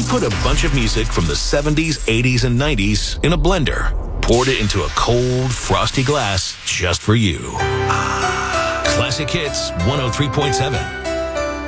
put a bunch of music from the 70s, 80s, and 90s in a blender. Poured it into a cold, frosty glass just for you. Classic Hits 103.7.